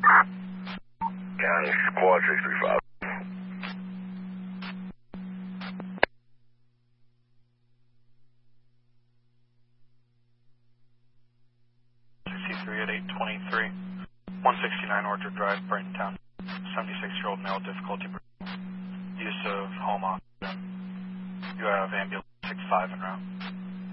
County Squad 635. At 823, 169 Orchard Drive, Brighton. 76-year-old male, difficulty use of home oxygen. You have ambulance 65 en route.